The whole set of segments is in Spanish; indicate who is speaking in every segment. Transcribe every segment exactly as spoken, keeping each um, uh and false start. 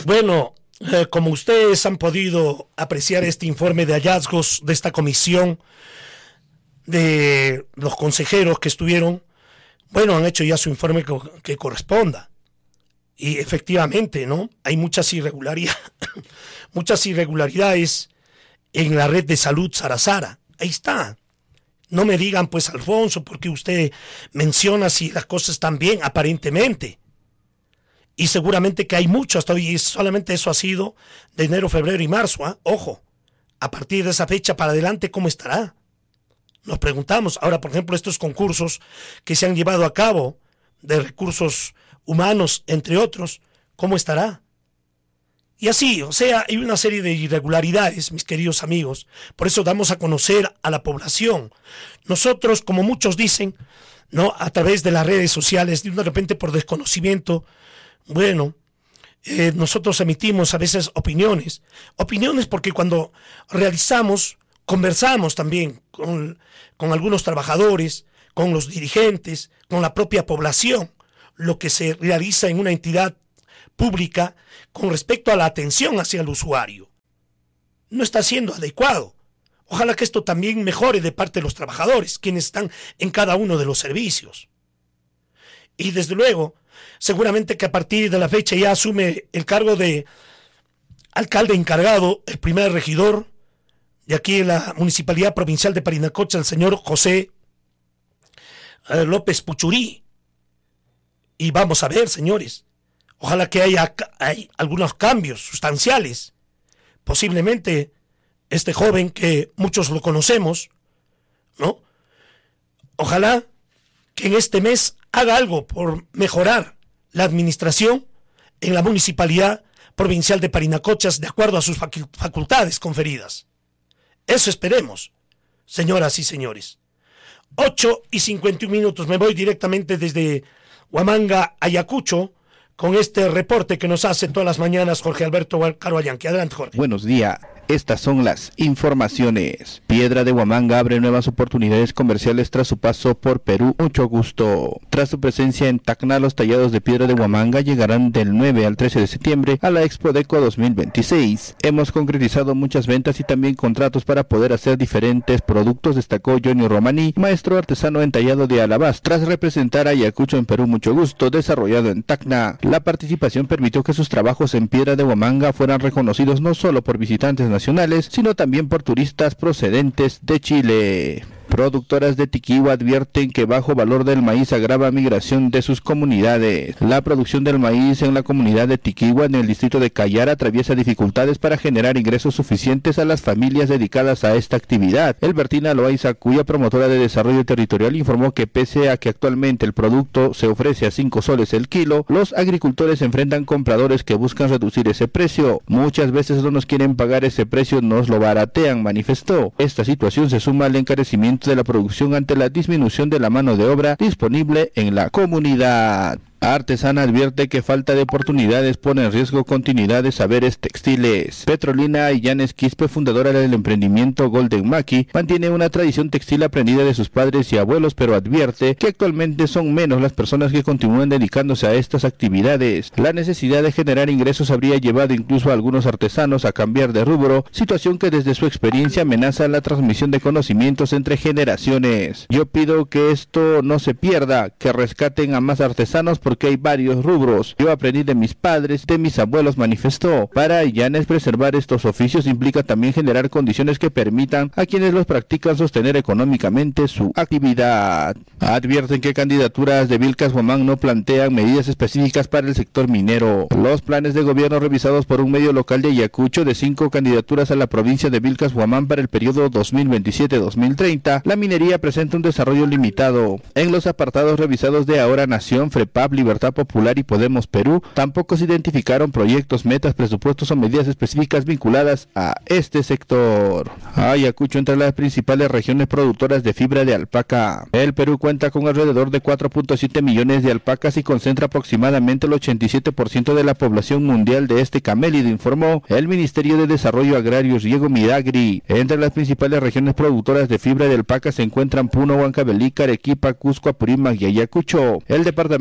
Speaker 1: Bueno, eh, como ustedes han podido apreciar este informe de hallazgos de esta comisión, de los consejeros que estuvieron, bueno, han hecho ya su informe que, que corresponda. Y efectivamente, ¿no? Hay muchas irregularidades, muchas irregularidades en la red de salud Sarasara. Ahí está. No me digan, pues, Alfonso, porque usted menciona si las cosas están bien, aparentemente. Y seguramente que hay mucho hasta hoy, y solamente eso ha sido de enero, febrero y marzo, ¿eh? Ojo, a partir de esa fecha para adelante, ¿cómo estará? Nos preguntamos. Ahora, por ejemplo, estos concursos que se han llevado a cabo de recursos humanos, entre otros, ¿cómo estará? Y así, o sea, hay una serie de irregularidades, mis queridos amigos. Por eso damos a conocer a la población. Nosotros, como muchos dicen, ¿no?, a través de las redes sociales, de repente por desconocimiento, bueno, eh, nosotros emitimos a veces opiniones. Opiniones porque cuando realizamos, conversamos también con, con algunos trabajadores, con los dirigentes, con la propia población, lo que se realiza en una entidad pública con respecto a la atención hacia el usuario. No está siendo adecuado. Ojalá que esto también mejore de parte de los trabajadores, quienes están en cada uno de los servicios. Y desde luego, seguramente que a partir de la fecha ya asume el cargo de alcalde encargado, el primer regidor de aquí en la Municipalidad Provincial de Parinacocha, el señor José eh, López Puchurí. Y vamos a ver, señores, ojalá que haya hay algunos cambios sustanciales. Posiblemente este joven que muchos lo conocemos, ¿no? Ojalá que en este mes haga algo por mejorar la administración en la Municipalidad Provincial de Parinacochas de acuerdo a sus facultades conferidas. Eso esperemos, señoras y señores. ocho y cincuenta y un minutos. Me voy directamente desde Huamanga, Ayacucho, con este reporte que nos hace todas las mañanas Jorge Alberto Caro Allanqui. Adelante, Jorge.
Speaker 2: Buenos días. Estas son las informaciones. Piedra de Huamanga abre nuevas oportunidades comerciales tras su paso por Perú. Mucho gusto. Tras su presencia en Tacna, los tallados de piedra de Huamanga llegarán del nueve al trece de septiembre a la Expo Deco dos mil veintiséis. Hemos concretizado muchas ventas y también contratos para poder hacer diferentes productos, destacó Johnny Romaní, maestro artesano en tallado de alabastro, tras representar a Ayacucho en Perú. Mucho gusto, desarrollado en Tacna. La participación permitió que sus trabajos en piedra de Huamanga fueran reconocidos no solo por visitantes nacionales, nacionales, sino también por turistas procedentes de Chile. Productoras de Tiquihua advierten que bajo valor del maíz agrava migración de sus comunidades. La producción del maíz en la comunidad de Tiquihua en el distrito de Cayara atraviesa dificultades para generar ingresos suficientes a las familias dedicadas a esta actividad. Elbertina Loaiza, cuya promotora de desarrollo territorial, informó que pese a que actualmente el producto se ofrece a cinco soles el kilo, los agricultores enfrentan compradores que buscan reducir ese precio. Muchas veces no nos quieren pagar ese precio, nos lo baratean, manifestó. Esta situación se suma al encarecimiento de la producción ante la disminución de la mano de obra disponible en la comunidad. Artesana advierte que falta de oportunidades pone en riesgo continuidad de saberes textiles. Petrolina Illanes Quispe, fundadora del emprendimiento Golden Maki, mantiene una tradición textil aprendida de sus padres y abuelos, pero advierte que actualmente son menos las personas que continúan dedicándose a estas actividades. La necesidad de generar ingresos habría llevado incluso a algunos artesanos a cambiar de rubro, situación que desde su experiencia amenaza la transmisión de conocimientos entre generaciones. Yo pido que esto no se pierda, que rescaten a más artesanos porque hay varios rubros. Yo aprendí de mis padres, de mis abuelos, manifestó. Para Illanes, preservar estos oficios implica también generar condiciones que permitan a quienes los practican sostener económicamente su actividad. Advierten que candidaturas de Vilcas Huamán no plantean medidas específicas para el sector minero. Los planes de gobierno revisados por un medio local de Ayacucho de cinco candidaturas a la provincia de Vilcas Huamán para el periodo dos mil veintisiete a dos mil treinta, la minería presenta un desarrollo limitado. En los apartados revisados de Ahora Nación, FREPAP, Libertad Popular y Podemos Perú, tampoco se identificaron proyectos, metas, presupuestos o medidas específicas vinculadas a este sector. Ayacucho entre las principales regiones productoras de fibra de alpaca. El Perú cuenta con alrededor de cuatro punto siete millones de alpacas y concentra aproximadamente el ochenta y siete por ciento de la población mundial de este camélido, informó el Ministerio de Desarrollo Agrario Riego Midagri. Entre las principales regiones productoras de fibra de alpaca se encuentran Puno, Huancavelica, Arequipa, Cusco, Apurímac y Ayacucho. El departamento de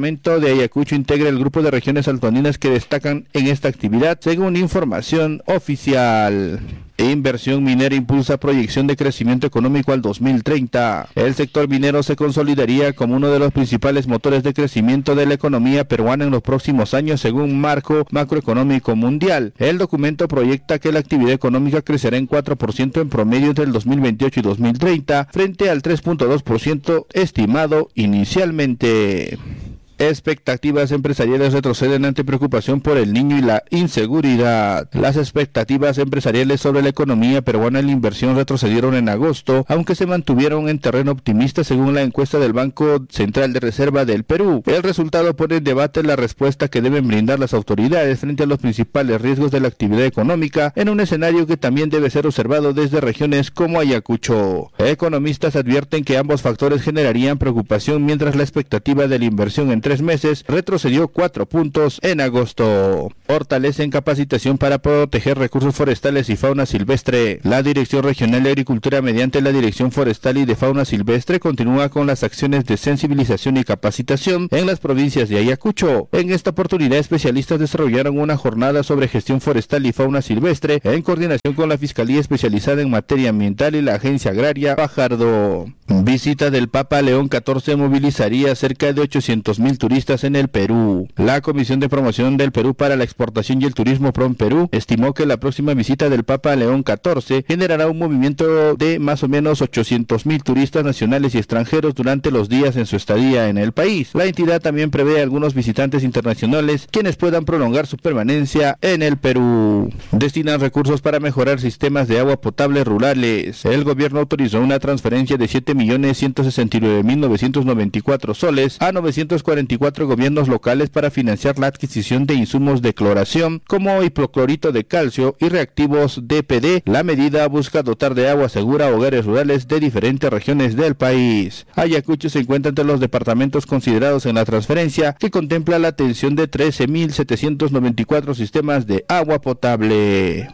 Speaker 2: de Ayacucho integra el grupo de regiones altoandinas que destacan en esta actividad, según información oficial. Inversión minera impulsa proyección de crecimiento económico al dos mil treinta. El sector minero se consolidaría como uno de los principales motores de crecimiento de la economía peruana en los próximos años, según Marco Macroeconómico Mundial. El documento proyecta que la actividad económica crecerá en cuatro por ciento en promedio entre el dos mil veintiocho y dos mil treinta, frente al tres punto dos por ciento estimado inicialmente. Expectativas empresariales retroceden ante preocupación por el niño y la inseguridad. Las expectativas empresariales sobre la economía peruana y la inversión retrocedieron en agosto, aunque se mantuvieron en terreno optimista según la encuesta del Banco Central de Reserva del Perú. El resultado pone en debate la respuesta que deben brindar las autoridades frente a los principales riesgos de la actividad económica en un escenario que también debe ser observado desde regiones como Ayacucho. Economistas advierten que ambos factores generarían preocupación mientras la expectativa de la inversión en tres meses retrocedió cuatro puntos en agosto. Fortalecen capacitación para proteger recursos forestales y fauna silvestre. La Dirección Regional de Agricultura, mediante la Dirección Forestal y de Fauna Silvestre, continúa con las acciones de sensibilización y capacitación en las provincias de Ayacucho. En esta oportunidad, especialistas desarrollaron una jornada sobre gestión forestal y fauna silvestre en coordinación con la Fiscalía Especializada en Materia Ambiental y la Agencia Agraria Fajardo. Visita del Papa León catorce movilizaría cerca de ochocientos mil turistas en el Perú. La Comisión de Promoción del Perú para la Exportación y el Turismo PROMPERÚ estimó que la próxima visita del Papa León catorce generará un movimiento de más o menos ochocientos mil turistas nacionales y extranjeros durante los días en su estadía en el país. La entidad también prevé algunos visitantes internacionales quienes puedan prolongar su permanencia en el Perú. Destinan recursos para mejorar sistemas de agua potable rurales. El gobierno autorizó una transferencia de siete millones ciento sesenta y nueve mil novecientos noventa y cuatro soles a novecientos cuarenta y cuatro gobiernos locales para financiar la adquisición de insumos de cloración como hipoclorito de calcio y reactivos D P D. La medida busca dotar de agua segura a hogares rurales de diferentes regiones del país. Ayacucho se encuentra entre los departamentos considerados en la transferencia, que contempla la atención de trece mil setecientos noventa y cuatro sistemas de agua potable.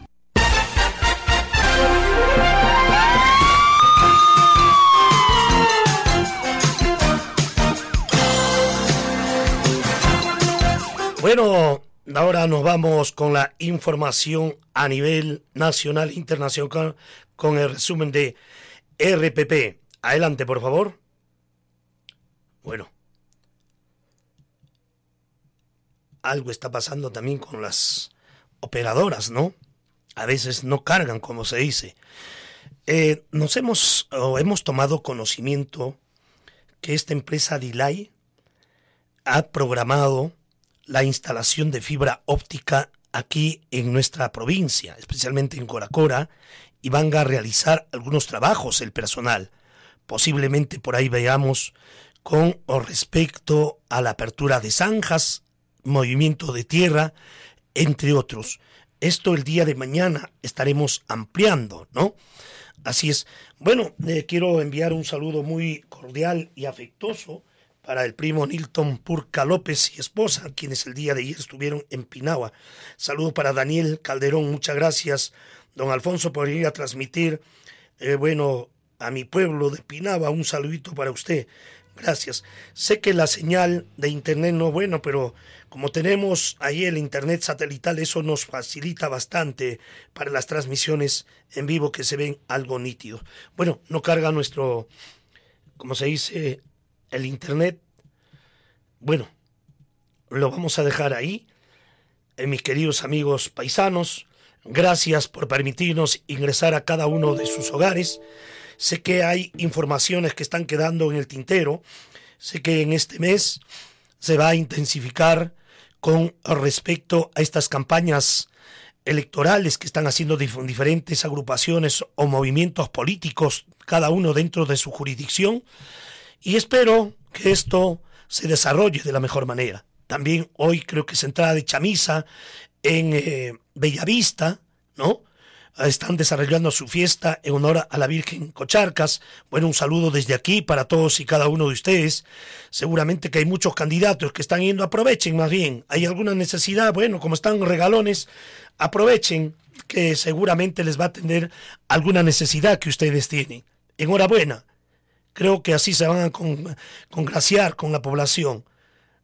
Speaker 1: Bueno, ahora nos vamos con la información a nivel nacional e internacional con el resumen de R P P. Adelante, por favor. Bueno, algo está pasando también con las operadoras, ¿no? A veces no cargan, como se dice. Eh, nos hemos, o hemos tomado conocimiento que esta empresa Delay ha programado la instalación de fibra óptica aquí en nuestra provincia, especialmente en Coracora, y van a realizar algunos trabajos el personal. Posiblemente por ahí veamos con respecto a la apertura de zanjas, movimiento de tierra, entre otros. Esto el día de mañana estaremos ampliando, ¿no? Así es. Bueno, eh, quiero enviar un saludo muy cordial y afectuoso para el primo Nilton Purca López y esposa, quienes el día de ayer estuvieron en Pinagua. Saludo para Daniel Calderón, muchas gracias, don Alfonso, por ir a transmitir, eh, bueno, a mi pueblo de Pinagua, un saludito para usted. Gracias. Sé que la señal de internet no es bueno, pero como tenemos ahí el internet satelital, eso nos facilita bastante para las transmisiones en vivo que se ven algo nítidos. Bueno, no carga nuestro, como se dice, el internet. Bueno, lo vamos a dejar ahí. Eh, mis queridos amigos paisanos, gracias por permitirnos ingresar a cada uno de sus hogares. Sé que hay informaciones que están quedando en el tintero. Sé que en este mes se va a intensificar con respecto a estas campañas electorales que están haciendo dif- diferentes agrupaciones o movimientos políticos, cada uno dentro de su jurisdicción. Y espero que esto se desarrolle de la mejor manera. También hoy creo que es entrada de chamisa en eh, Bellavista, ¿no? Están desarrollando su fiesta en honor a la Virgen Cocharcas. Bueno, un saludo desde aquí para todos y cada uno de ustedes. Seguramente que hay muchos candidatos que están yendo, aprovechen más bien. Hay alguna necesidad, bueno, como están regalones, aprovechen que seguramente les va a atender alguna necesidad que ustedes tienen. Enhorabuena. Creo que así se van a con, congraciar con la población.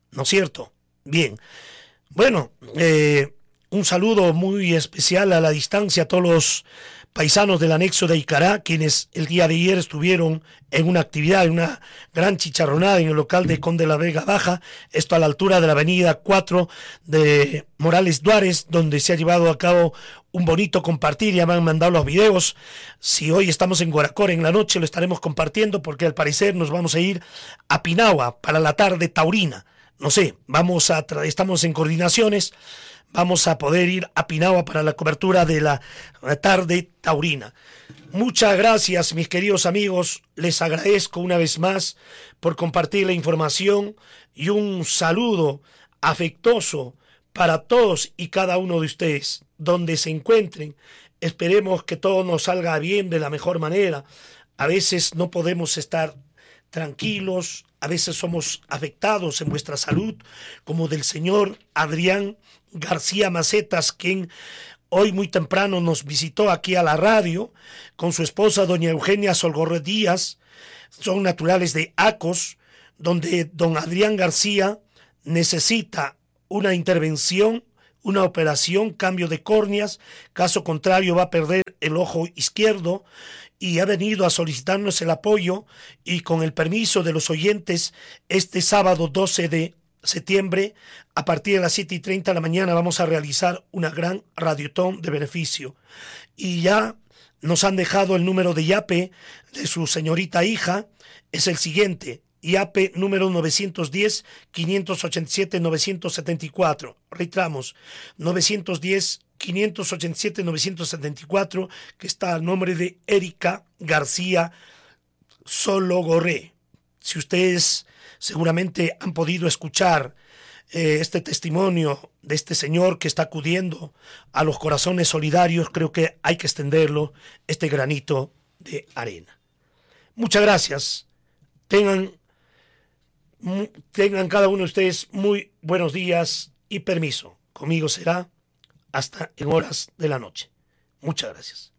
Speaker 1: ¿no es cierto? Bien, bueno, eh, un saludo muy especial a la distancia a todos los paisanos del anexo de Icará, quienes el día de ayer estuvieron en una actividad, en una gran chicharronada en el local de Conde la Vega Baja, esto a la altura de la avenida cuatro de Morales Duárez, donde se ha llevado a cabo un bonito compartir. Ya me han mandado los videos. Si hoy estamos en Guaracor en la noche, lo estaremos compartiendo, porque al parecer nos vamos a ir a Pinagua para la tarde taurina. No sé, vamos a estamos en coordinaciones. Vamos a poder ir a Pinagua para la cobertura de la tarde taurina. Muchas gracias, mis queridos amigos. Les agradezco una vez más por compartir la información, y un saludo afectuoso para todos y cada uno de ustedes, donde se encuentren. Esperemos que todo nos salga bien de la mejor manera. A veces no podemos estar tranquilos, a veces somos afectados en nuestra salud, como del señor Adrián García Macetas, quien hoy muy temprano nos visitó aquí a la radio con su esposa doña Eugenia Solgorre Díaz. Son naturales de Acos, donde don Adrián García necesita una intervención, una operación, cambio de córneas. Caso contrario va a perder el ojo izquierdo, y ha venido a solicitarnos el apoyo, y con el permiso de los oyentes, este sábado doce de septiembre, a partir de las siete y treinta de la mañana, vamos a realizar una gran radiotón de beneficio. Y ya nos han dejado el número de YAPE de su señorita hija, es el siguiente: YAPE número novecientos diez, quinientos ochenta y siete, novecientos setenta y cuatro. Reiteramos, novecientos diez, quinientos ochenta y siete, novecientos setenta y cuatro, que está al nombre de Erika García Sologorre. Si ustedes seguramente han podido escuchar eh, este testimonio de este señor que está acudiendo a los corazones solidarios, creo que hay que extenderlo, este granito de arena. Muchas gracias. Tengan, tengan cada uno de ustedes muy buenos días y permiso. Conmigo será hasta en horas de la noche. Muchas gracias.